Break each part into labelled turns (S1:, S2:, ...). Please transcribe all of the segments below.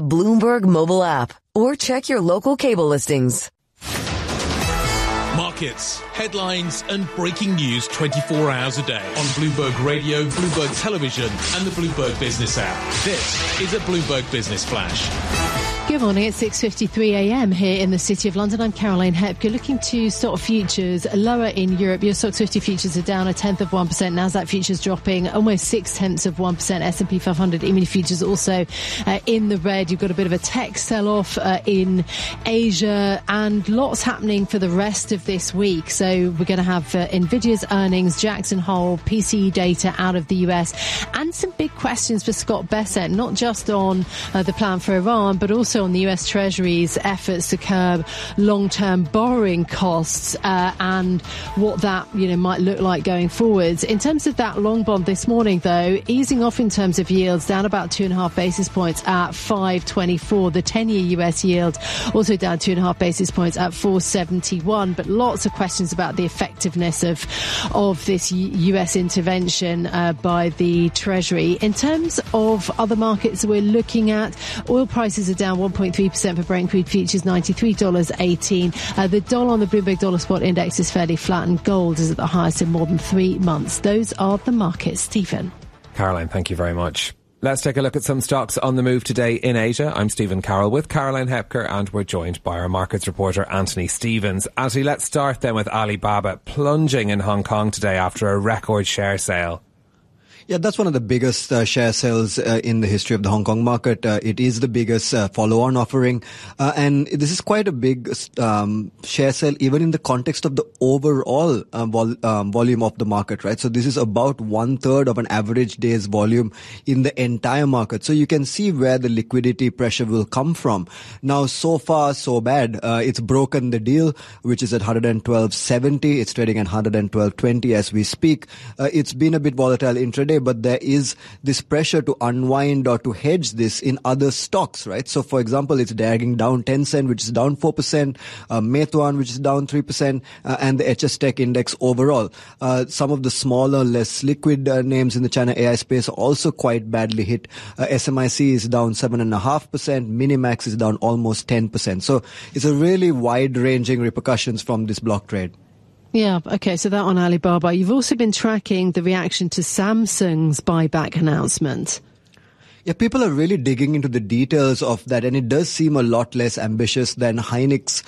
S1: Bloomberg mobile app or check your local cable listings.
S2: Markets, headlines and breaking news 24 hours a day on Bloomberg Radio, Bloomberg Television and the Bloomberg Business app. This is a Bloomberg Business Flash.
S3: Good morning, it's 6:53 a.m. here in the City of London. I'm Caroline Hepker. Looking to stock futures lower in Europe. Your Stoxx 50 futures are down 0.1%. Nasdaq futures dropping almost 0.6%. S&P 500 E-mini futures also in the red. You've got a bit of a tech sell-off in Asia and lots happening for the rest of this week. So we're going to have Nvidia's earnings, Jackson Hole, PCE data out of the US, and some big questions for Scott Bessent, not just on the plan for Iran, but also on the US Treasury's efforts to curb long-term borrowing costs and what that might look like going forwards. In terms of that long bond this morning, though, easing off in terms of yields, down about 2.5 basis points at 5.24. The 10-year US yield also down 2.5 basis points at 4.71. But lots of questions about the effectiveness of this US intervention by the Treasury. In terms of other markets we're looking at, oil prices are down 1.3% for Brent crude futures, $93.18. The dollar on the Bloomberg Dollar Spot Index is fairly flat, and gold is at the highest in more than 3 months. Those are the markets. Stephen.
S4: Caroline, thank you very much. Let's take a look at some stocks on the move today in Asia. I'm Stephen Carroll with Caroline Hepker, and we're joined by our markets reporter Anthony Stevens. Anthony, let's start then with Alibaba plunging in Hong Kong today after a record share sale.
S5: Yeah, that's one of the biggest share sales in the history of the Hong Kong market. It is the biggest follow-on offering. And this is quite a big share sale, even in the context of the overall volume of the market, right? So this is about 1/3 of an average day's volume in the entire market. So you can see where the liquidity pressure will come from. Now, so far, so bad. It's broken the deal, which is at 112.70. It's trading at 112.20 as we speak. It's been a bit volatile intraday, but there is this pressure to unwind or to hedge this in other stocks, right? So, for example, it's dragging down Tencent, which is down 4%, Meituan, which is down 3%, and the HS Tech Index overall. Some of the smaller, less liquid names in the China AI space are also quite badly hit. SMIC is down 7.5%, Minimax is down almost 10%. So it's a really wide-ranging repercussions from this block trade.
S3: Yeah, okay, so that on Alibaba. You've also been tracking the reaction to Samsung's buyback announcement.
S5: Yeah, people are really digging into the details of that, and it does seem a lot less ambitious than Hynix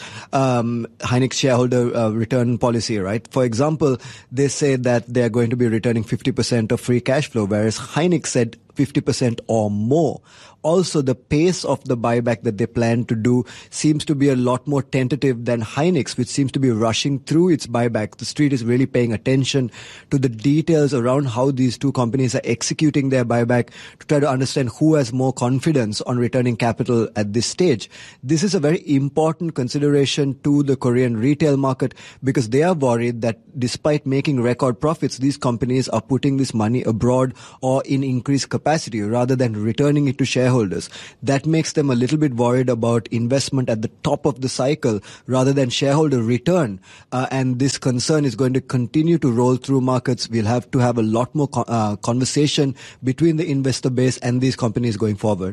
S5: shareholder return policy, right? For example, they say that they're going to be returning 50% of free cash flow, whereas Hynix said 50% or more. Also, the pace of the buyback that they plan to do seems to be a lot more tentative than Hynix, which seems to be rushing through its buyback. The street is really paying attention to the details around how these two companies are executing their buyback to try to understand who has more confidence on returning capital at this stage. This is a very important consideration to the Korean retail market because they are worried that despite making record profits, these companies are putting this money abroad or in increased capacity rather than returning it to shareholders. That makes them a little bit worried about investment at the top of the cycle rather than shareholder return. And this concern is going to continue to roll through markets. We'll have to have a lot more conversation between the investor base and these companies going forward.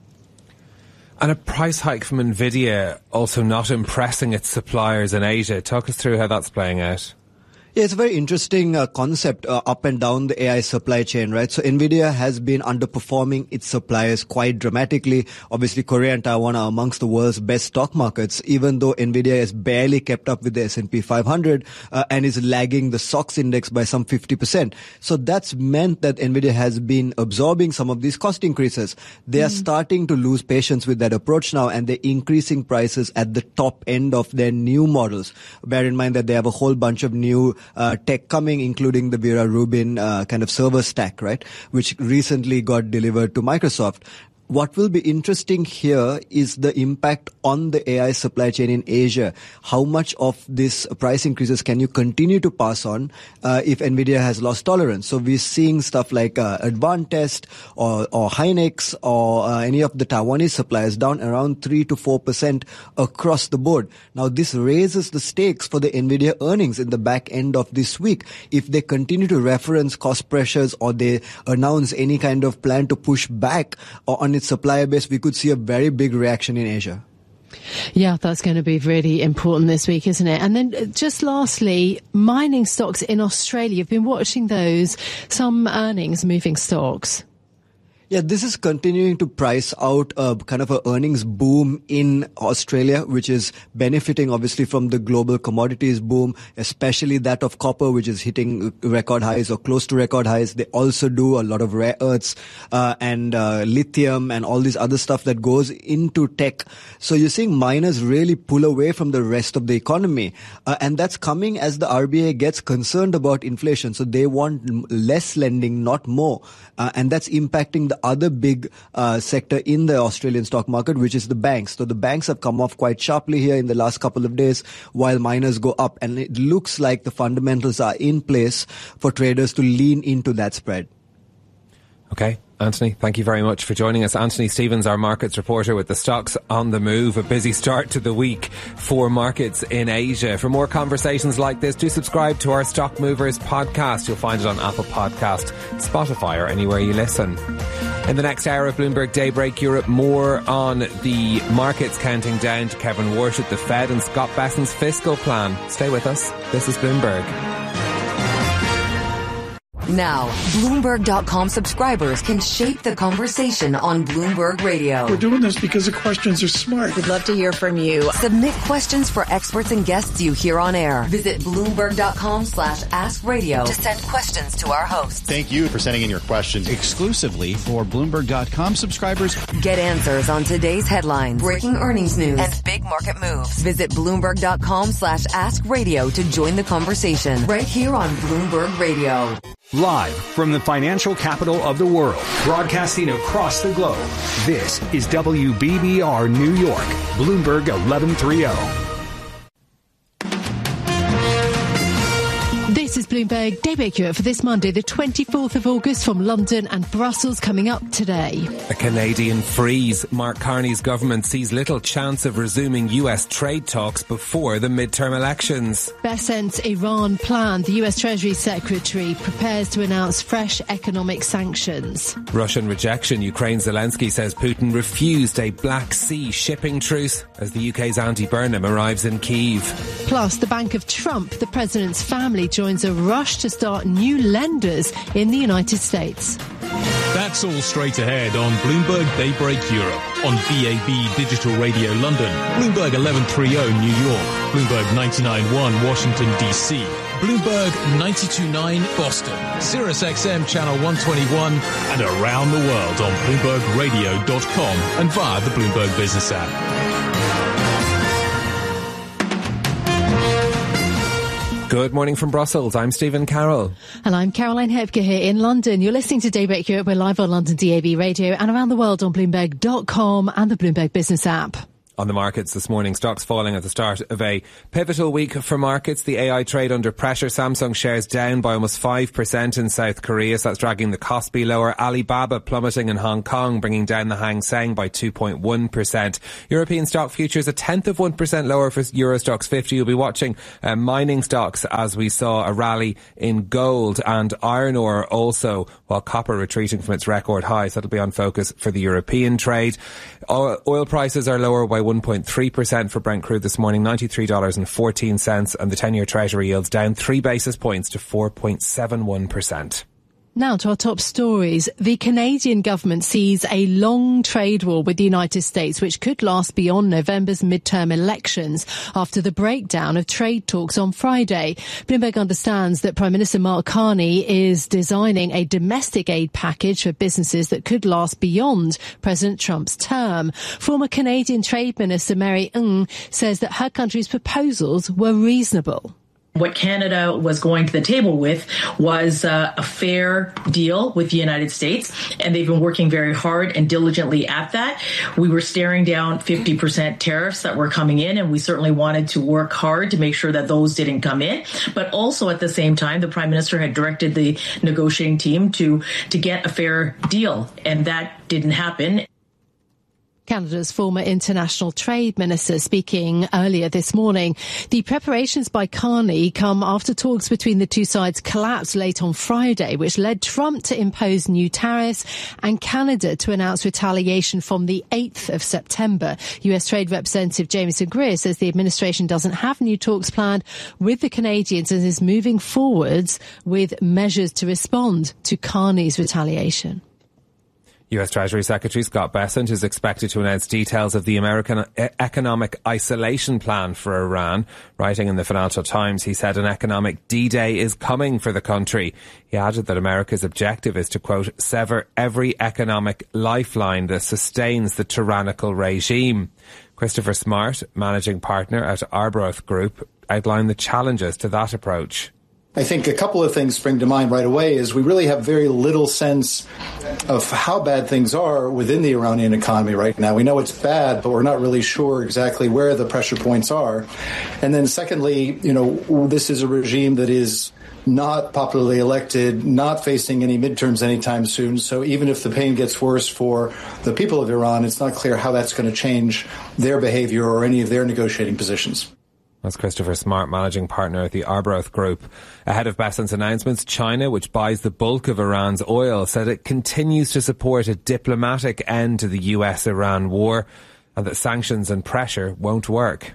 S4: And a price hike from Nvidia also not impressing its suppliers in Asia. Talk us through how that's playing out.
S5: Yeah, it's a very interesting concept up and down the AI supply chain, right? So Nvidia has been underperforming its suppliers quite dramatically. Obviously, Korea and Taiwan are amongst the world's best stock markets, even though Nvidia has barely kept up with the S&P 500 and is lagging the SOX index by some 50%. So that's meant that Nvidia has been absorbing some of these cost increases. They are starting to lose patience with that approach now, and they're increasing prices at the top end of their new models. Bear in mind that they have a whole bunch of new tech coming, including the Vera Rubin kind of server stack, right, which recently got delivered to Microsoft. What will be interesting here is the impact on the AI supply chain in Asia. How much of this price increases can you continue to pass on if Nvidia has lost tolerance? So we're seeing stuff like Advantest or Hynix or any of the Taiwanese suppliers down around 3 to 4% across the board. Now this raises the stakes for the Nvidia earnings in the back end of this week. If they continue to reference cost pressures or they announce any kind of plan to push back on on its supplier base, we could see a very big reaction in Asia.
S3: Yeah, that's going to be really important this week, isn't it? And then just lastly, mining stocks in Australia. You've been watching those, some earnings moving stocks.
S5: Yeah, this is continuing to price out a kind of a earnings boom in Australia, which is benefiting obviously from the global commodities boom, especially that of copper, which is hitting record highs or close to record highs. They also do a lot of rare earths and lithium and all this other stuff that goes into tech. So you're seeing miners really pull away from the rest of the economy. And that's coming as the RBA gets concerned about inflation. So they want less lending, not more. And that's impacting the other big sector in the Australian stock market, which is the banks. So the banks have come off quite sharply here in the last couple of days while miners go up. And it looks like the fundamentals are in place for traders to lean into that spread.
S4: Okay. Anthony, thank you very much for joining us. Anthony Stevens, our markets reporter with the stocks on the move. A busy start to the week for markets in Asia. For more conversations like this, do subscribe to our Stock Movers podcast. You'll find it on Apple Podcast, Spotify, or anywhere you listen. In the next hour of Bloomberg Daybreak Europe, more on the markets counting down to Kevin Warsh at the Fed and Scott Bessent's fiscal plan. Stay with us. This is Bloomberg.
S1: Now, Bloomberg.com subscribers can shape the conversation on Bloomberg Radio.
S6: We're doing this because the questions are smart.
S1: We'd love to hear from you. Submit questions for experts and guests you hear on air. Visit Bloomberg.com/AskRadio to send questions to our hosts.
S7: Thank you for sending in your questions exclusively for Bloomberg.com subscribers.
S1: Get answers on today's headlines, breaking earnings news, and big market moves. Visit Bloomberg.com/AskRadio to join the conversation right here on Bloomberg Radio.
S8: Live from the financial capital of the world, broadcasting across the globe, this is WBBR New York, Bloomberg 1130.
S3: This is Bloomberg Daybreak Europe for this Monday, the 24th of August, from London and Brussels, coming up today.
S4: A Canadian freeze. Mark Carney's government sees little chance of resuming US trade talks before the midterm elections.
S3: Bessent's Iran plan. The US Treasury Secretary prepares to announce fresh economic sanctions.
S4: Russian rejection. Ukraine's Zelensky says Putin refused a Black Sea shipping truce as the UK's Andy Burnham arrives in Kyiv.
S3: Plus, the Bank of Trump, the president's family, joins a rush to start new lenders in the United States.
S2: That's all straight ahead on Bloomberg Daybreak Europe, on VAB Digital Radio London, Bloomberg 1130 New York, Bloomberg 99.1 Washington DC, Bloomberg 92.9 Boston, Sirius XM Channel 121, and around the world on BloombergRadio.com and via the Bloomberg Business app.
S4: Good morning from Brussels. I'm Stephen Carroll.
S3: And I'm Caroline Hepker here in London. You're listening to Daybreak Europe. We're live on London DAB Radio and around the world on Bloomberg.com and the Bloomberg Business app.
S4: On the markets this morning, stocks falling at the start of a pivotal week for markets. The AI trade under pressure. Samsung shares down by almost 5% in South Korea, so that's dragging the Kospi lower. Alibaba plummeting in Hong Kong, bringing down the Hang Seng by 2.1%. European stock futures 0.1% lower for Euro Stoxx 50. You'll be watching mining stocks as we saw a rally in gold and iron ore also, while copper retreating from its record highs. That'll be on focus for the European trade. Oil prices are lower by 1.3% for Brent crude this morning, $93.14, and the 10-year Treasury yields down 3 basis points to 4.71%.
S3: Now to our top stories. The Canadian government sees a long trade war with the United States, which could last beyond November's midterm elections after the breakdown of trade talks on Friday. Bloomberg understands that Prime Minister Mark Carney is designing a domestic aid package for businesses that could last beyond President Trump's term. Former Canadian Trade Minister Mary Ng says that her country's proposals were reasonable.
S9: What Canada was going to the table with was a fair deal with the United States, and they've been working very hard and diligently at that. We were staring down 50% tariffs that were coming in, and we certainly wanted to work hard to make sure that those didn't come in. But also at the same time, the Prime Minister had directed the negotiating team to get a fair deal, and that didn't happen.
S3: Canada's former international trade minister speaking earlier this morning. The preparations by Carney come after talks between the two sides collapsed late on Friday, which led Trump to impose new tariffs and Canada to announce retaliation from the 8th of September. US Trade Representative Jamieson Greer says the administration doesn't have new talks planned with the Canadians and is moving forwards with measures to respond to Carney's retaliation.
S4: US Treasury Secretary Scott Bessent is expected to announce details of the American economic isolation plan for Iran. Writing in the Financial Times, he said an economic D-Day is coming for the country. He added that America's objective is to, quote, sever every economic lifeline that sustains the tyrannical regime. Christopher Smart, managing partner at Arbroath Group, outlined the challenges to that approach.
S10: I think a couple of things spring to mind right away is we really have very little sense of how bad things are within the Iranian economy right now. We know it's bad, but we're not really sure exactly where the pressure points are. And then secondly, this is a regime that is not popularly elected, not facing any midterms anytime soon. So even if the pain gets worse for the people of Iran, it's not clear how that's going to change their behavior or any of their negotiating positions.
S4: That's Christopher Smart, managing partner at the Arbroath Group. Ahead of Bessent's announcements, China, which buys the bulk of Iran's oil, said it continues to support a diplomatic end to the US-Iran war and that sanctions and pressure won't work.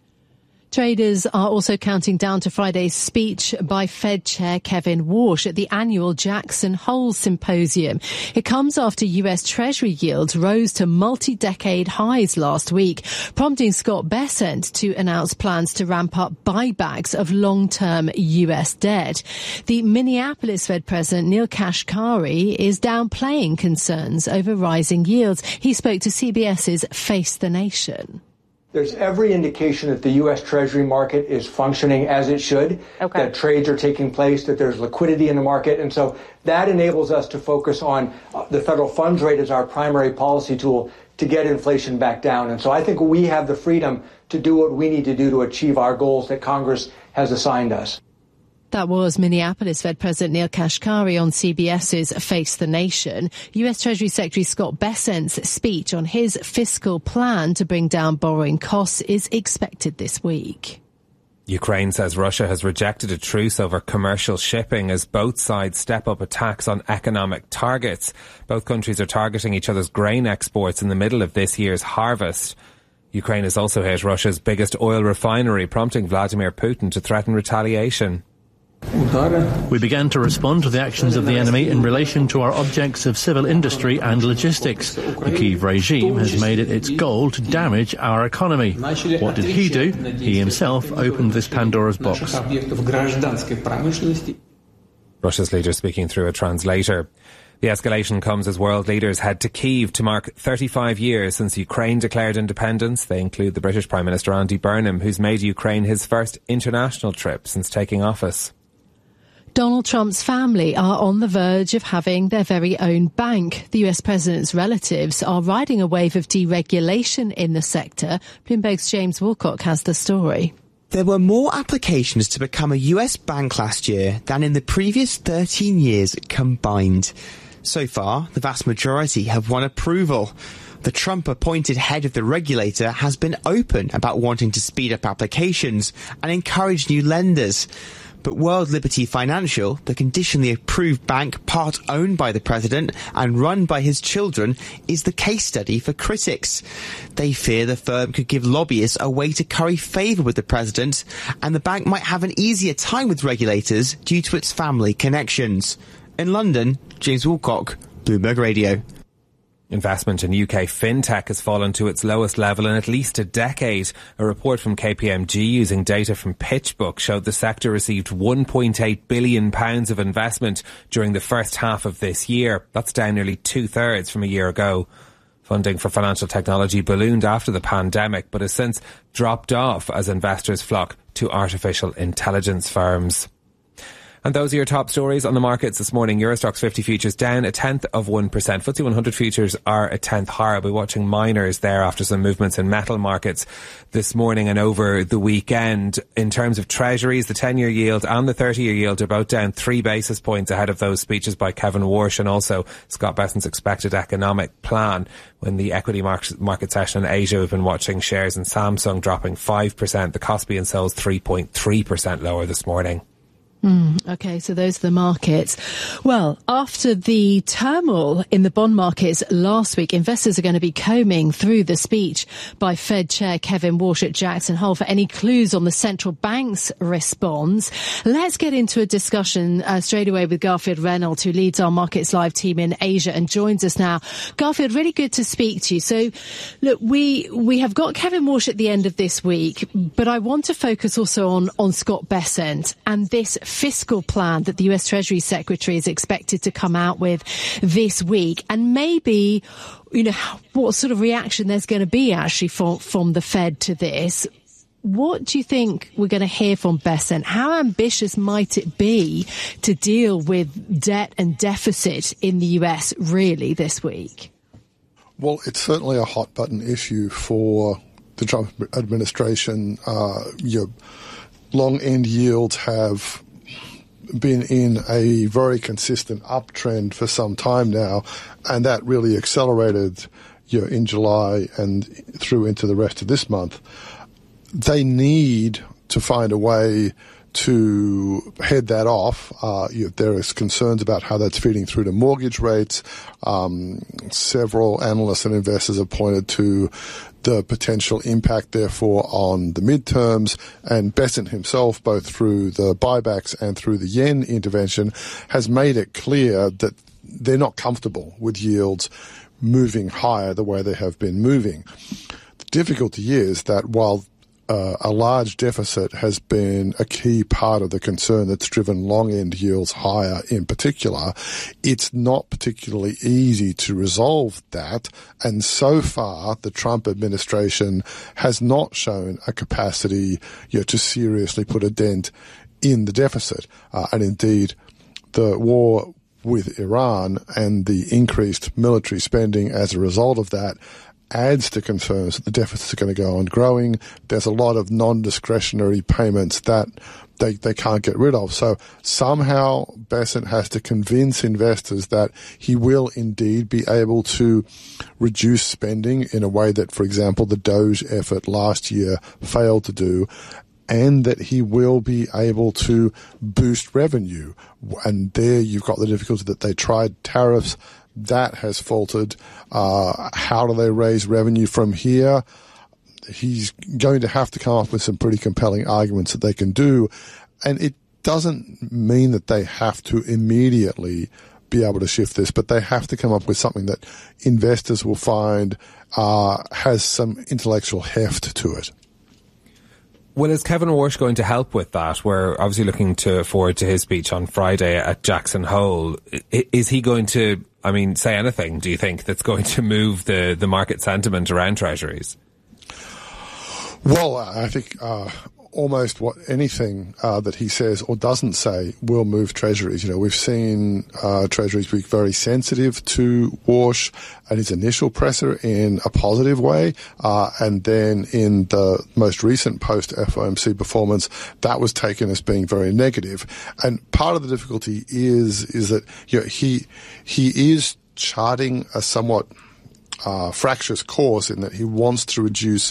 S3: Traders are also counting down to Friday's speech by Fed Chair Kevin Warsh at the annual Jackson Hole Symposium. It comes after US Treasury yields rose to multi-decade highs last week, prompting Scott Bessent to announce plans to ramp up buybacks of long-term US debt. The Minneapolis Fed President Neil Kashkari is downplaying concerns over rising yields. He spoke to CBS's Face the Nation.
S11: There's every indication that the U.S. Treasury market is functioning as it should, that trades are taking place, that there's liquidity in the market. And so that enables us to focus on the federal funds rate as our primary policy tool to get inflation back down. And so I think we have the freedom to do what we need to do to achieve our goals that Congress has assigned us.
S3: That was Minneapolis Fed President Neil Kashkari on CBS's Face the Nation. US Treasury Secretary Scott Bessent's speech on his fiscal plan to bring down borrowing costs is expected this week.
S4: Ukraine says Russia has rejected a truce over commercial shipping as both sides step up attacks on economic targets. Both countries are targeting each other's grain exports in the middle of this year's harvest. Ukraine has also hit Russia's biggest oil refinery, prompting Vladimir Putin to threaten retaliation.
S12: We began to respond to the actions of the enemy in relation to our objects of civil industry and logistics. The Kyiv regime has made it its goal to damage our economy. What did he do? He himself opened this Pandora's box.
S4: Russia's leader speaking through a translator. The escalation comes as world leaders head to Kyiv to mark 35 years since Ukraine declared independence. They include the British Prime Minister Andy Burnham, who's made Ukraine his first international trip since taking office.
S3: Donald Trump's family are on the verge of having their very own bank. The US president's relatives are riding a wave of deregulation in the sector. Bloomberg's James Wilcock has the story.
S13: There were more applications to become a US bank last year than in the previous 13 years combined. So far, the vast majority have won approval. The Trump-appointed head of the regulator has been open about wanting to speed up applications and encourage new lenders. But World Liberty Financial, the conditionally approved bank part owned by the president and run by his children, is the case study for critics. They fear the firm could give lobbyists a way to curry favour with the president, and the bank might have an easier time with regulators due to its family connections. In London, James Wilcock, Bloomberg Radio.
S4: Investment in UK fintech has fallen to its lowest level in at least a decade. A report from KPMG using data from PitchBook showed the sector received £1.8 billion of investment during the first half of this year. That's down nearly 2/3 from a year ago. Funding for financial technology ballooned after the pandemic, but has since dropped off as investors flock to artificial intelligence firms. And those are your top stories on the markets this morning. Euro Stoxx 50 futures down 0.1%. FTSE 100 futures are 1/10 higher. We're watching miners there after some movements in metal markets this morning and over the weekend. In terms of treasuries, the 10-year yield and the 30-year yield are both down 3 basis points ahead of those speeches by Kevin Walsh and also Scott Bessent's expected economic plan. When the equity market session in Asia, we've been watching shares in Samsung dropping 5%. The Kospi and Seoul's 3.3% lower this morning.
S3: Okay, so those are the markets. Well, after the turmoil in the bond markets last week, investors are going to be combing through the speech by Fed Chair Kevin Walsh at Jackson Hole for any clues on the central bank's response. Let's get into a discussion straight away with Garfield Reynolds, who leads our Markets Live team in Asia and joins us now. Garfield, really good to speak to you. So, look, we have got Kevin Walsh at the end of this week, but I want to focus also on Scott Bessent and this fiscal plan that the US Treasury Secretary is expected to come out with this week, and maybe, what sort of reaction there's going to be actually from the Fed to this. What do you think we're going to hear from Bessent? How ambitious might it be to deal with debt and deficit in the US really this week?
S14: Well, it's certainly a hot button issue for the Trump administration. Your long end yields have been in a very consistent uptrend for some time now, and that really accelerated in July and through into the rest of this month. They need to find a way to head that off. There is concerns about how that's feeding through to mortgage rates. Several analysts and investors have pointed to the potential impact, therefore, on the midterms. And Bessent himself, both through the buybacks and through the yen intervention, has made it clear that they're not comfortable with yields moving higher the way they have been moving. The difficulty is that while a large deficit has been a key part of the concern that's driven long-end yields higher in particular, it's not particularly easy to resolve that. And so far, the Trump administration has not shown a capacity to seriously put a dent in the deficit. And indeed, the war with Iran and the increased military spending as a result of that adds to concerns that the deficits are going to go on growing. There's a lot of non-discretionary payments that they can't get rid of. So somehow Bessent has to convince investors that he will indeed be able to reduce spending in a way that, for example, the DOGE effort last year failed to do, and that he will be able to boost revenue. And there you've got the difficulty that they tried tariffs. That has faltered. How do they raise revenue from here? He's going to have to come up with some pretty compelling arguments that they can do. And it doesn't mean that they have to immediately be able to shift this, but they have to come up with something that investors will find has some intellectual heft to it.
S4: Well, is Kevin Walsh going to help with that? We're obviously looking forward to his speech on Friday at Jackson Hole. Is he going to, say anything, do you think, that's going to move the market sentiment around treasuries?
S14: Well, I think almost anything that he says or doesn't say will move treasuries. We've seen treasuries be very sensitive to Walsh and his initial presser in a positive way, and then in the most recent post-FOMC performance, that was taken as being very negative. And part of the difficulty is that he is charting a somewhat fractious course in that he wants to reduce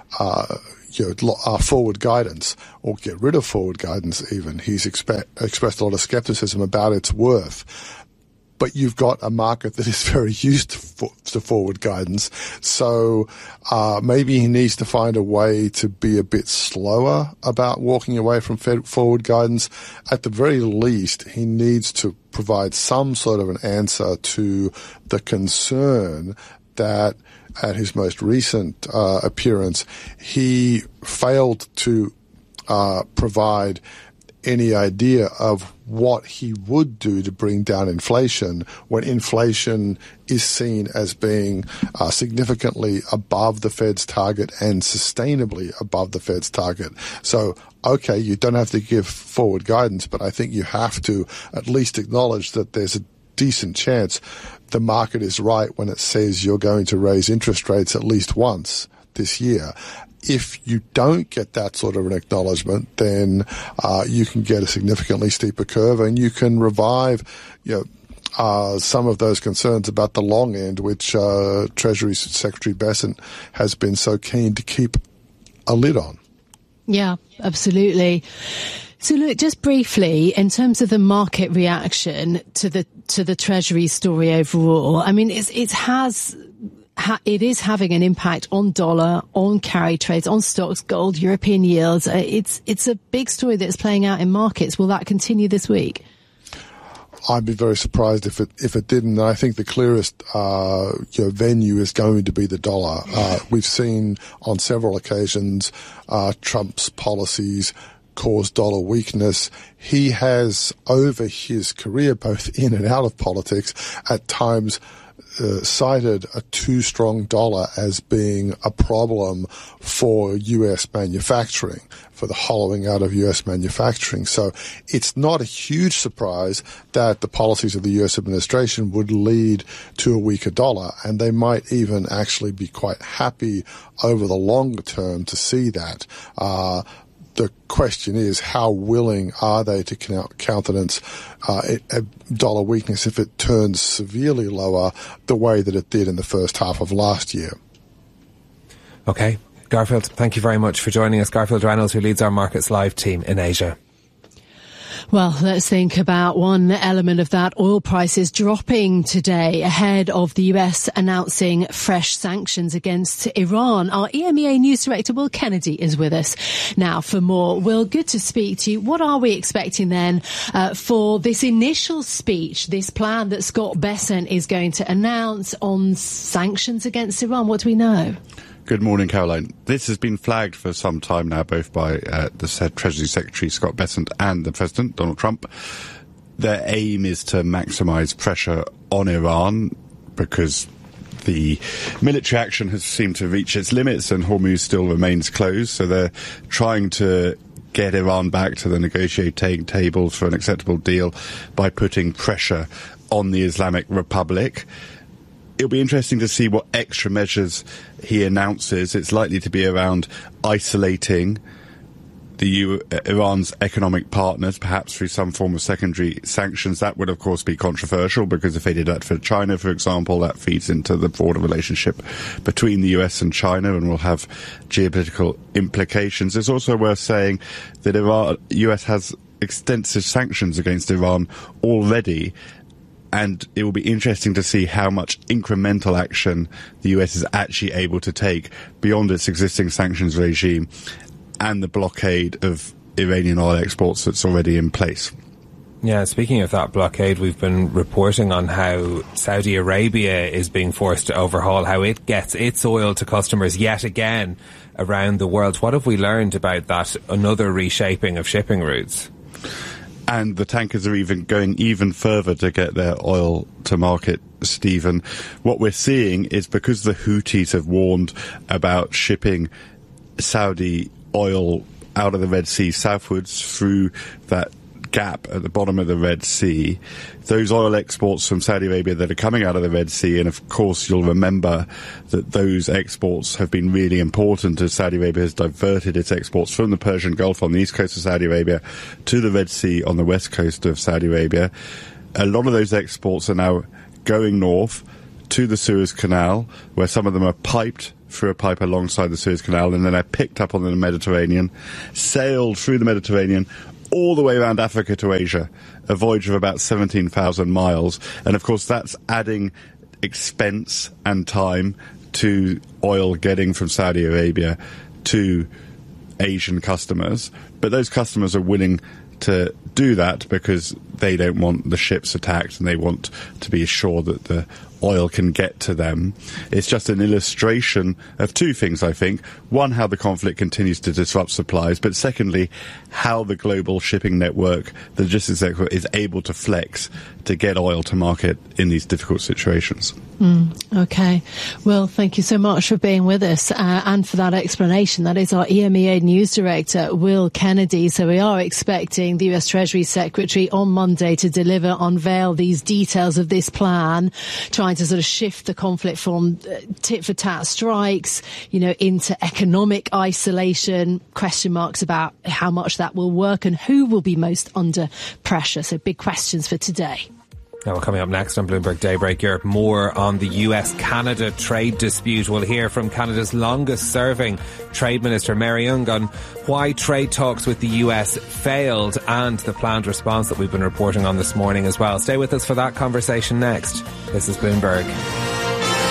S14: forward guidance, or get rid of forward guidance even. He's expressed a lot of skepticism about its worth. But you've got a market that is very used to forward guidance. So maybe he needs to find a way to be a bit slower about walking away from forward guidance. At the very least, he needs to provide some sort of an answer to the concern that at his most recent appearance, he failed to provide any idea of what he would do to bring down inflation when inflation is seen as being significantly above the Fed's target and sustainably above the Fed's target. So, okay, you don't have to give forward guidance, but I think you have to at least acknowledge that there's a decent chance the market is right when it says you're going to raise interest rates at least once this year. If you don't get that sort of an acknowledgement, then you can get a significantly steeper curve, and you can revive, some of those concerns about the long end, which Treasury Secretary Bessent has been so keen to keep a lid on. Yeah, absolutely. So look, just briefly, in terms of the market reaction to the Treasury story overall, I mean, it is having an impact on dollar, on carry trades, on stocks, gold, European yields. It's a big story that's playing out in markets. Will that continue this week? I'd be very surprised if it didn't. I think the clearest venue is going to be the dollar. We've seen on several occasions Trump's policies cause dollar weakness. He has, over his career, both in and out of politics, at times cited a too strong dollar as being a problem for U.S. manufacturing, for the hollowing out of U.S. manufacturing. So it's not a huge surprise that the policies of the U.S. administration would lead to a weaker dollar, and they might even actually be quite happy over the longer term to see that. The question is, how willing are they to countenance a dollar weakness if it turns severely lower the way that it did in the first half of last year? Okay. Garfield, thank you very much for joining us. Garfield Reynolds, who leads our Markets Live team in Asia. Well, let's think about one element of that. Oil prices dropping today ahead of the US announcing fresh sanctions against Iran. Our EMEA News Director, Will Kennedy, is with us now for more. Will, good to speak to you. What are we expecting then for this initial speech, this plan that Scott Bessent is going to announce on sanctions against Iran? What do we know?
S15: Good morning, Caroline. This has been flagged for some time now, both by the Treasury Secretary Scott Bessent and the President, Donald Trump. Their aim is to maximise pressure on Iran because the military action has seemed to reach its limits and Hormuz still remains closed. So they're trying to get Iran back to the negotiating table for an acceptable deal by putting pressure on the Islamic Republic. It'll be interesting to see what extra measures he announces. It's likely to be around isolating Iran's economic partners, perhaps through some form of secondary sanctions. That would, of course, be controversial because if they did that for China, for example, that feeds into the broader relationship between the US and China and will have geopolitical implications. It's also worth saying that US has extensive sanctions against Iran already, and it will be interesting to see how much incremental action the US is actually able to take beyond its existing sanctions regime and the blockade of Iranian oil exports that's already in place. Yeah, speaking of that blockade, we've been reporting on how Saudi Arabia is being forced to overhaul how it gets its oil to customers yet again around the world. What have we learned about that, another reshaping of shipping routes? And the tankers are even going even further to get their oil to market, Stephen. What we're seeing is because the Houthis have warned about shipping Saudi oil out of the Red Sea southwards through that gap at the bottom of the Red Sea, those oil exports from Saudi Arabia that are coming out of the Red Sea, and of course you'll remember that those exports have been really important as Saudi Arabia has diverted its exports from the Persian Gulf on the east coast of Saudi Arabia to the Red Sea on the west coast of Saudi Arabia. A lot of those exports are now going north to the Suez Canal, where some of them are piped through a pipe alongside the Suez Canal, and then they're picked up on the Mediterranean, sailed through the Mediterranean, all the way around Africa to Asia, a voyage of about 17,000 miles. And of course that's adding expense and time to oil getting from Saudi Arabia to Asian customers. But those customers are willing to do that because they don't want the ships attacked and they want to be assured that the oil can get to them. It's just an illustration of two things, I think. One, how the conflict continues to disrupt supplies, but secondly, how the global shipping network, the logistics network, is able to flex to get oil to market in these difficult situations.
S3: Okay. Well, thank you so much for being with us and for that explanation. That is our EMEA News Director, Will Kennedy. So we are expecting the US Treasury Secretary on Monday to unveil these details of this plan, trying to sort of shift the conflict from tit-for-tat strikes, into economic isolation, question marks about how much that will work and who will be most under pressure. So big questions for today.
S4: Now, coming up next on Bloomberg Daybreak Europe, more on the US-Canada trade dispute. We'll hear from Canada's longest-serving Trade Minister, Mary Young, on why trade talks with the US failed and the planned response that we've been reporting on this morning as well. Stay with us for that conversation next. This is Bloomberg.